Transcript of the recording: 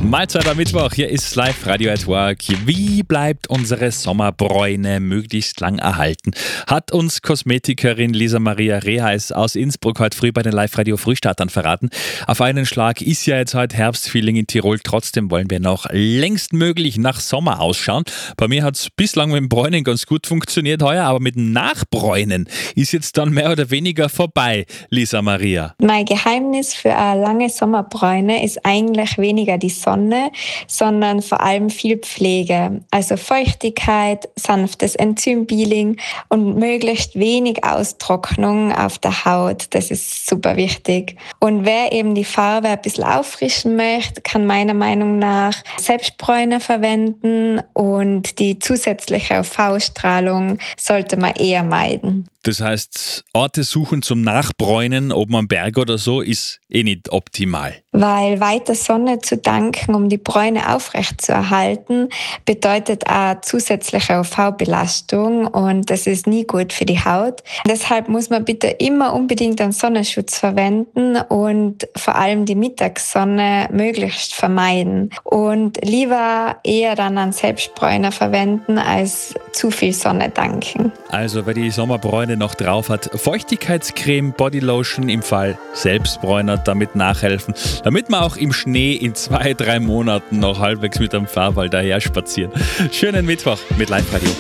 Mahlzeit am Mittwoch, hier ist Live Radio at Work. Wie bleibt unsere Sommerbräune möglichst lang erhalten? Hat uns Kosmetikerin Lisa Maria Reheis aus Innsbruck heute früh bei den Live Radio Frühstartern verraten. Auf einen Schlag ist ja jetzt heute Herbstfeeling in Tirol, trotzdem wollen wir noch längstmöglich nach Sommer ausschauen. Bei mir hat es bislang mit dem Bräunen ganz gut funktioniert heuer, aber mit dem Nachbräunen ist jetzt dann mehr oder weniger vorbei, Lisa Maria. Mein Geheimnis für eine lange Sommerbräune ist eigentlich weniger die Sonne, sondern vor allem viel Pflege. Also Feuchtigkeit, sanftes Enzympeeling und möglichst wenig Austrocknung auf der Haut. Das ist super wichtig. Und wer eben die Farbe ein bisschen auffrischen möchte, kann meiner Meinung nach Selbstbräuner verwenden und die zusätzliche UV-Strahlung sollte man eher meiden. Das heißt, Orte suchen zum Nachbräunen, oben am Berg oder so, ist nicht optimal. Weil weiter Sonne zu danken, um die Bräune aufrechtzuerhalten, bedeutet auch zusätzliche UV-Belastung und das ist nie gut für die Haut. Deshalb muss man bitte immer unbedingt einen Sonnenschutz verwenden und vor allem die Mittagssonne möglichst vermeiden. Und lieber eher dann einen Selbstbräuner verwenden, als zu viel Sonne danken. Also wer die Sommerbräune noch drauf hat, Feuchtigkeitscreme, Bodylotion im Fall Selbstbräuner damit nachhelfen, damit wir auch im Schnee in 2-3 Monaten noch halbwegs mit dem Fahrrad daher spazieren. Schönen Mittwoch mit Live Radio.